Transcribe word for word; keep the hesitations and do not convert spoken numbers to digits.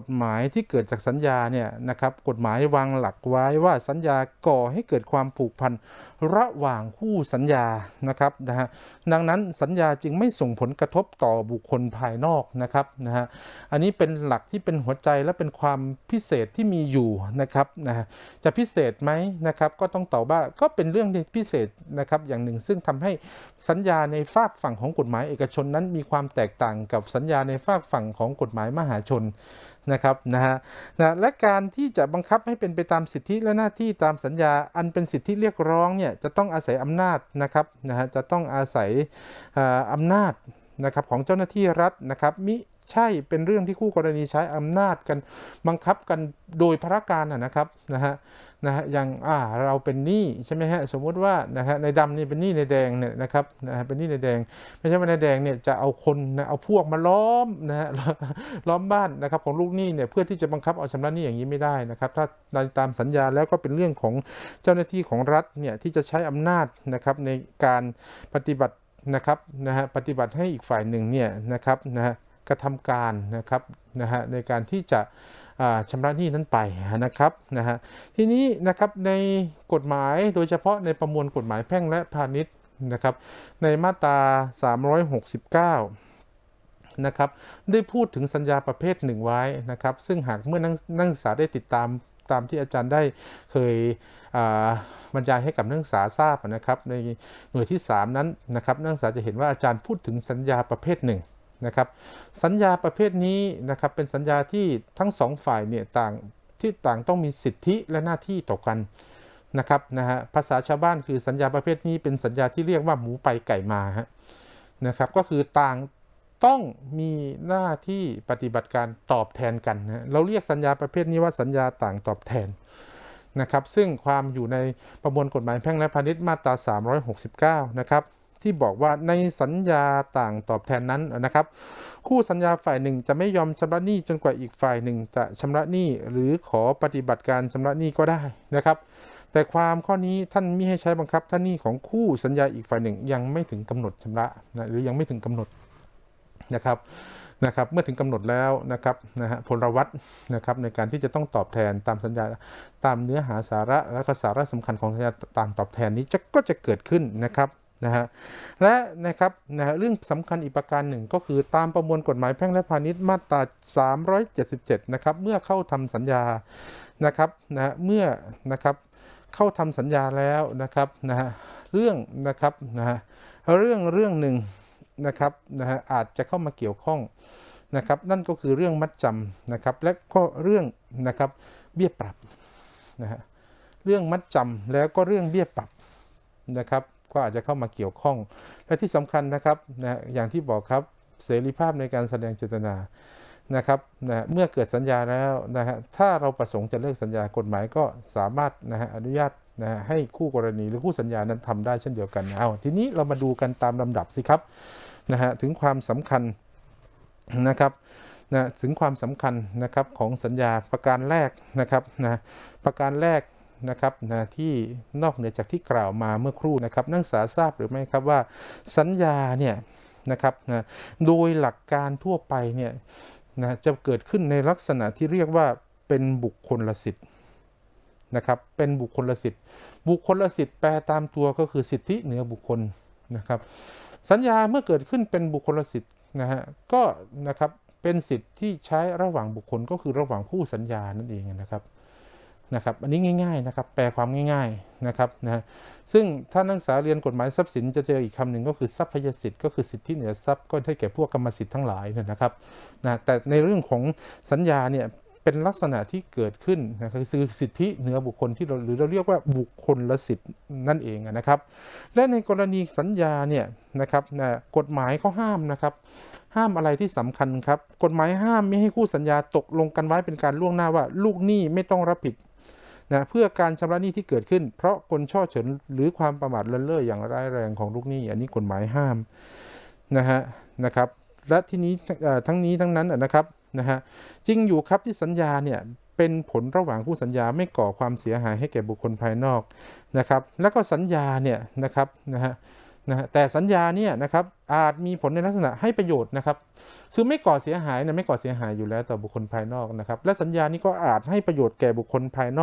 ฎหมายที่เกิดจากสัญญาเนี่ยนะครับกฎหมายวางหลักไว้ว่าสัญญาก่อให้เกิดความผูกพันระหว่างคู่สัญญานะครับนะฮะดังนั้นสัญญาจึงไม่ส่งผลกระทบต่อบุคคลภายนอกนะครับนะฮะอันนี้เป็นหลักที่เป็นหัวใจและเป็นความพิเศษที่มีอยู่นะครับนะฮะจะพิเศษไหมนะครับก็ต้องตอบว่าก็เป็นเรื่องที่พิเศษนะครับอย่างหนึ่งซึ่งทำให้สัญญาในฝากฝั่งของกฎหมายเอกชนนั้นมีความแตกต่างกับสัญญาในฝากฝั่งของกฎหมายมหาชนนะครับนะฮะนะและการที่จะบังคับให้เป็นไปตามสิทธิและหน้าที่ตามสัญญาอันเป็นสิทธิเรียกร้องเนี่ยจะต้องอาศัยอำนาจนะครับนะฮะจะต้องอาศัยอำนาจนะครับของเจ้าหน้าที่รัฐนะครับมิใช่เป็นเรื่องที่คู่กรณีใช้อำนาจกันบังคับกันโดยพระการนะครับนะฮะนะฮะอย่างอ่าเราเป็นหนี้ใช่ไหมฮะสมมุติว่านะฮะในดำนี่เป็นหนี้ในแดงเนี่ยนะครับนะฮะเป็นหนี้ในแดงไม่ใช่ว่าในแดงเนี่ยจะเอาคนนะเอาพวกมาล้อมนะฮะล้อมบ้านนะครับของลูกหนี้เนี่ยเพื่อที่จะบังคับเอาชำระหนี้อย่างนี้ไม่ได้นะครับถ้าตามสัญญาแล้วก็เป็นเรื่องของเจ้าหน้าที่ของรัฐเนี่ยที่จะใช้อำนาจนะครับในการปฏิบัตินะครับนะฮะปฏิบัติให้อีกฝ่ายหนึ่งเนี่ยนะครับนะฮะกระทำการนะครับนะฮะในการที่จะชำระหนี้นั้นไปนะครับนะฮะทีนี้นะครับในกฎหมายโดยเฉพาะในประมวลกฎหมายแพ่งและพาณิชย์นะครับในมาตราสามร้อยหกสิบเก้านะครับได้พูดถึงสัญญาประเภทหนึ่งไว้นะครับซึ่งหากเมื่อนักศึกษาได้ติดตามตามที่อาจารย์ได้เคยบรรยายให้กับนักศึกษาทราบนะครับในหน่วยที่สามนั้นนะครับนักศึกษาจะเห็นว่าอาจารย์พูดถึงสัญญาประเภทหนึ่งนะครับสัญญาประเภทนี้นะครับเป็นสัญญาที่ทั้งสองฝ่ายเนี่ยต่างที่ต่างต้องมีสิทธิและหน้าที่ต่อกันนะครับนะฮะภาษาชาวบ้านคือสัญญาประเภทนี้เป็นสัญญาที่เรียกว่าหมูไปไก่มาฮะนะครับก็คือต่างต้องมีหน้าที่ปฏิบัติการตอบแทนกันนะเราเรียกสัญญาประเภทนี้ว่าสัญญาต่างตอบแทนนะครับซึ่งความอยู่ในประมวลกฎหมายแพ่งและพาณิชย์มาตราสามร้อยหกสิบเก้านะครับที่บอกว่าในสัญญาต่างตอบแทนนั้นนะครับคู่สัญญาฝ่ายหนึ่งจะไม่ยอมชำระหนี้จนกว่าอีกฝ่ายหนึ่งจะชำระหนี้หรือขอปฏิบัติการชำระหนี้ก็ได้นะครับแต่ความข้อนี้ท่านมิให้ใช้บังคับถ้าหนี้ของคู่สัญญาอีกฝ่ายหนึ่งยังไม่ถึงกำหนดชำระนะหรือยังไม่ถึงกำหนดนะครับนะครับเมื่อถึงกำหนดแล้วนะครับนะฮะพลวัตนะครับในการที่จะต้องตอบแทนตามสัญญาตามเนื้อหาสาระและก็สาระสำคัญของสัญญาต่างตอบแทนนี้จะก็จะเกิดขึ้นนะครับนะฮะและนะครับนะเรื่องสำคัญอีกประการหนึ่งก็คือตามประมวลกฎหมายแพ่งและพาณิชย์มาตราสามร้อยเจ็ดสิบเจ็ดนะครับเมื่อเข้าทำสัญญานะครับนะเมื่อนะครับเข้าทำสัญญาแล้วนะครับนะฮะเรื่องนะครับนะฮะเรื่องเรื่องหนึ่งนะครับนะฮะอาจจะเข้ามาเกี่ยวข้องนะครับนั่นก็คือเรื่องมัดจำนะครับและก็เรื่องนะครับเบี้ยปรับนะฮะเรื่องมัดจำแล้วก็เรื่องเบี้ยปรับนะครับก็อาจจะเข้ามาเกี่ยวข้องและที่สำคัญนะครับนะอย่างที่บอกครับเสรีภาพในการแสดงเจตนานะครับนะเมื่อเกิดสัญญาแล้วนะฮะถ้าเราประสงค์จะเลิกสัญญากฎหมายก็สามารถนะฮะอนุญาตนะฮะให้คู่กรณีหรือคู่สัญญานั้นทำได้เช่นเดียวกันเอาทีนี้เรามาดูกันตามลำดับสิครับนะฮะถึงความสำคัญนะครับนะถึงความสำคัญนะครับของสัญญาประการแรกนะครับนะประการแรกนะครับนะที่นอกเหนือจากที่กล่าวมาเมื่อครู่นะครับนักศึกษาทราบหรือไม่ครับว่าสัญญาเนี่ยนะครับนะโดยหลักการทั่วไปเนี่ยนะจะเกิดขึ้นในลักษณะที่เรียกว่าเป็นบุคคลสิทธิ์นะครับเป็นบุคคลสิทธิ์บุคคลสิทธิ์แปลตามตัวก็คือสิทธิเหนือบุคคลนะครับสัญญาเมื่อเกิดขึ้นเป็นบุคคลสิทธิ์นะฮะก็นะครับเป็นสิทธิ์ที่ใช้ระหว่างบุคคลก็คือระหว่างคู่สัญญานั่นเองนะครับนะครับอันนี้ง่ายๆนะครับแปลความง่ายๆนะครับนะซึ่งถ้านักศึกษาเรียนกฎหมายทรัพย์สินจะเจออีกคำหนึ่งก็คือทรัพยสิทธิ์ก็คือสิทธิเหนือทรัพย์ก็ได้แก่พวกกรรมสิทธิ์ทั้งหลายนะครับนะแต่ในเรื่องของสัญญาเนี่ยเป็นลักษณะที่เกิดขึ้นนะครับคือสิทธิเหนือบุคคลที่เราหรือเราเรียกว่าบุคคลละสิทธิ์นั่นเองนะครับและในกรณีสัญญาเนี่ยนะครับนะกฎหมายก็ห้ามนะครับห้ามอะไรที่สำคัญครับกฎหมายห้ามไม่ให้คู่สัญญาตกลงกันไว้เป็นการล่วงหน้าว่าลูกหนี้ไม่ต้องรับผิดนะเพื่อการชำระหนี้ที่เกิดขึ้นเพราะคนช่อฉนหรือความประมาทเลินเล่ออย่างร้ายแรงของลูกหนี้อันนี้กฎหมายห้ามนะฮะนะครับและที่นี้ทั้งนี้ทั้งนั้นนะครับนะฮะจริงอยู่ครับที่สัญญาเนี่ยเป็นผลระหว่างคู่สัญญาไม่ก่อความเสียหายให้แก่บุคคลภายนอกนะครับแล้วก็สัญญาเนี่ยนะครับนะฮะนะฮะแต่สัญญาเนี่ยนะครับอาจมีผลในลักษณะให้ประโยชน์นะครับคือไม่ก่อเสียหายเนี่ยไม่ก่อเสียหายอยู่แล้วต่อบุคคลภายนอกนะครับและสัญญานี้ก็อาจให้ประโยชน์แก่บุคคลภายนอก